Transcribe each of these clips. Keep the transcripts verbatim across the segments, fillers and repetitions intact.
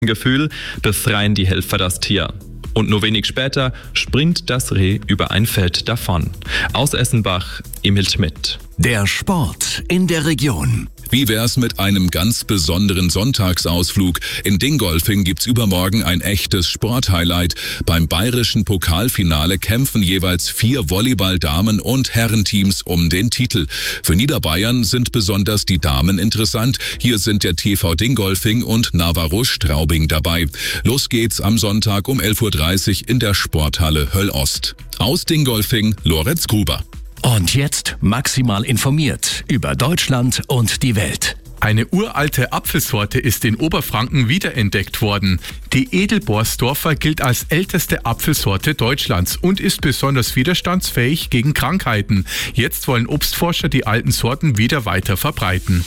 Gefühl befreien die Helfer das Tier. Und nur wenig später springt das Reh über ein Feld davon. Aus Essenbach, Emil Schmidt. Der Sport in der Region. Wie wär's mit einem ganz besonderen Sonntagsausflug? In Dingolfing gibt's übermorgen ein echtes Sporthighlight. Beim bayerischen Pokalfinale kämpfen jeweils vier Volleyball-Damen- und Herrenteams um den Titel. Für Niederbayern sind besonders die Damen interessant. Hier sind der T V Dingolfing und Navarro Straubing dabei. Los geht's am Sonntag um elf Uhr dreißig in der Sporthalle Höll-Ost. Aus Dingolfing, Lorenz Gruber. Und jetzt maximal informiert über Deutschland und die Welt. Eine uralte Apfelsorte ist in Oberfranken wiederentdeckt worden. Die Edelborsdorfer gilt als älteste Apfelsorte Deutschlands und ist besonders widerstandsfähig gegen Krankheiten. Jetzt wollen Obstforscher die alten Sorten wieder weiter verbreiten.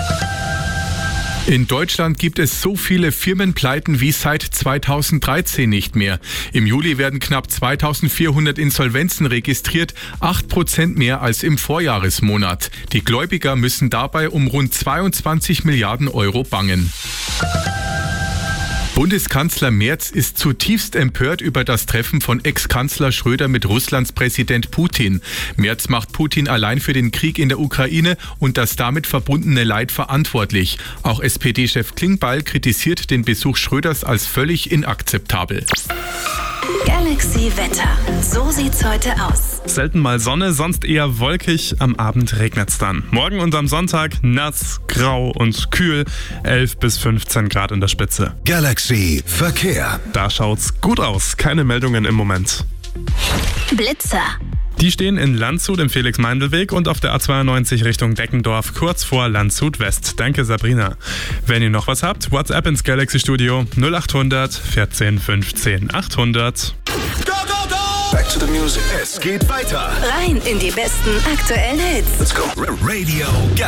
In Deutschland gibt es so viele Firmenpleiten wie seit zweitausenddreizehn nicht mehr. Im Juli werden knapp zweitausendvierhundert Insolvenzen registriert, acht Prozent mehr als im Vorjahresmonat. Die Gläubiger müssen dabei um rund zweiundzwanzig Milliarden Euro bangen. Bundeskanzler Merz ist zutiefst empört über das Treffen von Ex-Kanzler Schröder mit Russlands Präsident Putin. Merz macht Putin allein für den Krieg in der Ukraine und das damit verbundene Leid verantwortlich. Auch S P D-Chef Klingbeil kritisiert den Besuch Schröders als völlig inakzeptabel. Galaxy Wetter. So sieht's heute aus. Selten mal Sonne, sonst eher wolkig. Am Abend regnet's dann. Morgen und am Sonntag nass, grau und kühl. elf bis fünfzehn Grad in der Spitze. Galaxy Verkehr. Da schaut's gut aus. Keine Meldungen im Moment. Blitzer. Die stehen in Landshut im Felix-Meindl-Weg und auf der A zweiundneunzig Richtung Deckendorf, kurz vor Landshut West. Danke, Sabrina. Wenn ihr noch was habt, WhatsApp ins Galaxy-Studio null acht hundert vierzehn fünfzehn achthundert. Go, go, go! Back to the music. Es geht weiter. Rein in die besten aktuellen Hits. Let's go. Radio Galaxy.